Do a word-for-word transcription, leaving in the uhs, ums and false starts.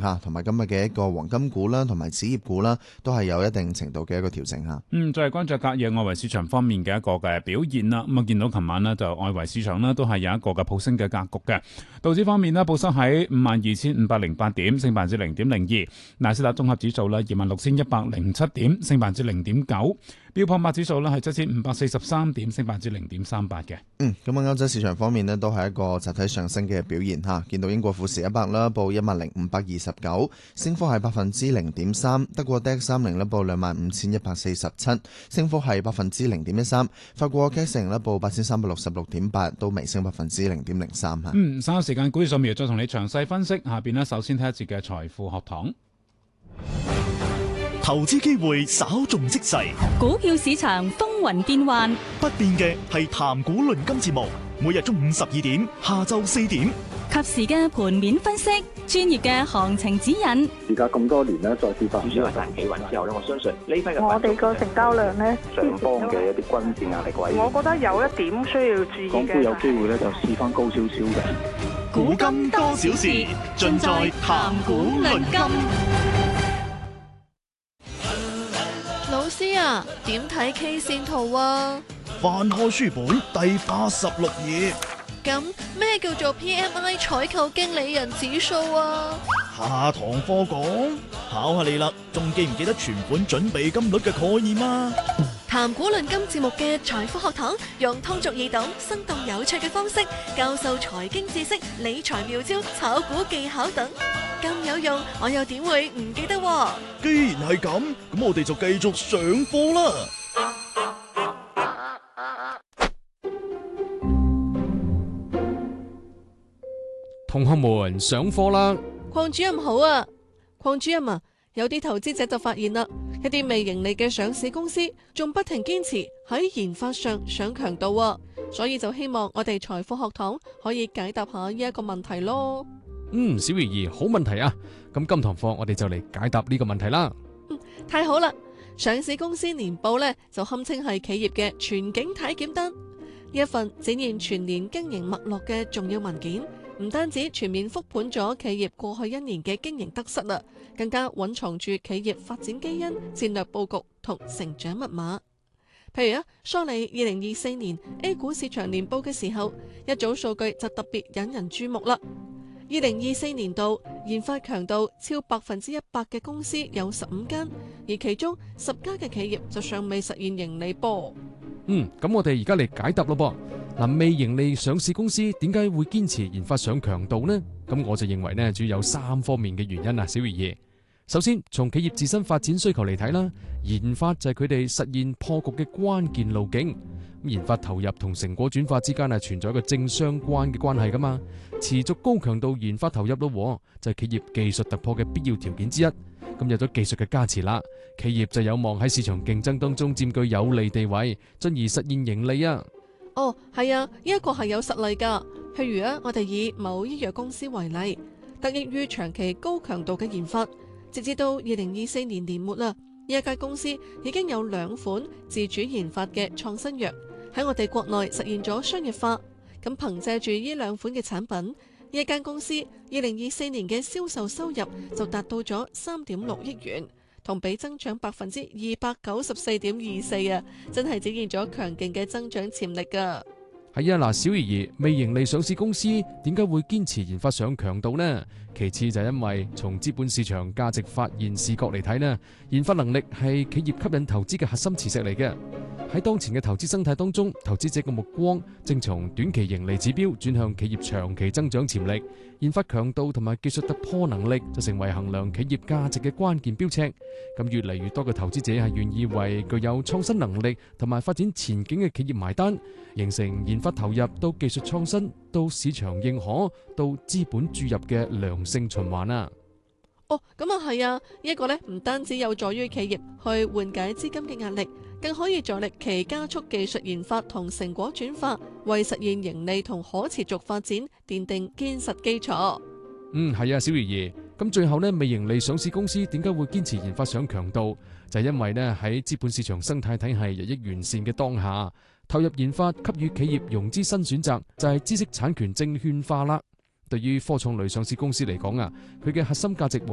嚇，同埋今日嘅一個黃金股啦，同埋紙業股啦，都係有一定程度嘅一個調整嚇。 嗯，再係關注隔夜外圍市場方面嘅一個嘅表現啦。咁啊，見到琴晚呢，就外圍市場呢都係有一個嘅普升嘅格局嘅。道指方面呢，報收喺五萬二千五百零八點，升百分之零點零二。納斯達綜合指數呢，二萬六千一百零七點，升百分之零點九。標普五百指數呢係七千五百四十三點，升百分之零點三八嘅。 嗯，咁啊，歐洲市場方面呢，都係一個集體上升嘅表現嚇。見到英國富時一百啦，報一萬零五百二十九，升幅係百分之零點三。德國 D A X 三十呢，報兩萬五千一百四十七，升幅係百分之零點一三。法國 C A C 呢，報八千三百六十六點八，都微升百分之零點零三嚇。 嗯，稍後時間股市掃描再同你詳細分析。下邊呢，首先睇一節嘅財富學堂。 投資機會稍縱即逝， 股票市場風雲變幻， 不變嘅係談股論金節目，每日中午十二點，下晝四點， 及時嘅盤面分析，專業嘅行情指引。 而家咁多年咧，再跌翻， 主要係大企穩之後咧，我相信呢批嘅我哋個成交量咧， 上方嘅一啲均線壓力位， 我覺得有一點需要注意嘅。 港股有機會咧，就試翻高少少嘅。 股金多少事，盡在談股論金。 老師啊，點睇 K 線圖啊？ 翻開書本第八十六頁。 咁咩叫做 P M I 採購經理人指數啊？ 下堂課講，考下你啦，仲記唔記得存款準備金率嘅概念啊？ 談股論金節目嘅財富學堂，用通俗易懂、生動有趣嘅方式教授財經知識、理財妙招、炒股技巧等，咁有用，我又點會唔記得喎？ 既然係咁，咁我哋就繼續上課啦。 同學們上課啦！ 鄺主任好啊，鄺主任啊，有啲投資者就發現啦，一啲未盈利嘅上市公司仲不停堅持喺研發上上強度啊，所以就希望我哋財富學堂可以解答下呢一個問題咯。 嗯，小魚兒，好問題啊！咁今堂課我哋就嚟解答呢個問題啦。 嗯，太好啦！上市公司年報呢，就堪稱係企業嘅全景體檢單，呢一份展現全年經營脈絡嘅重要文件。唔單止全面復盤咗企業過去一年嘅經營得失啦，更加蘊藏住企業發展基因、戰略佈局同成長密碼。譬如啊，梳理二零二四年 A 股市場年報嘅時候，一組數據就特別引人注目啦。二零二四年度研發強度超百分之一百嘅公司有十五間，而其中十家嘅企業就尚未實現盈利噃。 嗯，咁我哋而家嚟解答咯噃。嗱，未盈利上市公司點解會堅持研發上強度呢？咁我就認為呢，主要有三方面嘅原因啊，小魚兒。首先，從企業自身發展需求嚟睇啦，研發就係佢哋實現破局嘅關鍵路徑。研發投入同成果轉化之間係存在一個正相關嘅關係噶嘛。持續高強度研發投入咯，就係企業技術突破嘅必要條件之一。咁有咗技術嘅加持啦，企業就有望喺市場競爭當中佔據有利地位，進而實現盈利啊。 哦，係啊，呢一個係有實例噶。譬如啊，我哋以某醫藥公司為例，得益於長期高強度嘅研發，直至到二零二四年年末啦，呢一間公司已經有兩款自主研發嘅創新藥喺我哋國內實現咗商業化。咁憑借住呢兩款嘅產品，呢一間公司二零二四年嘅銷售收入就達到咗三點六億元。同比增長百分之二百九十四點二四啊，真係展現咗強勁嘅增長潛力噶。 係啊，嗱，小魚兒，未盈利上市公司點解會堅持研發上強度呢？其次就係因為從資本市場價值發現視角嚟睇呢，研發能力係企業吸引投資嘅核心磁石嚟嘅。喺當前嘅投資生態當中，投資者嘅目光正從短期盈利指標轉向企業長期增長潛力。研發強度同埋技術突破能力就成為衡量企業價值嘅關鍵標尺。咁越嚟越多嘅投資者係願意為具有創新能力同埋發展前景嘅企業埋單，形成研發投入到技術創新到市場認可到資本注入嘅良性循環啊！ 哦，咁啊係啊，呢一個呢唔單止有助於企業去緩解資金嘅壓力，更可以助力其加速技術研發同成果轉化，為實現盈利同可持續發展奠定堅實基礎。 嗯，係啊，小魚兒。咁最後呢，未盈利上市公司點解會堅持研發上強度？就係因為呢喺資本市場生態體系日益完善嘅當下，投入研發給予企業融資新選擇，就係知識產權證券化啦。對於科創類上市公司嚟講啊，佢嘅核心價值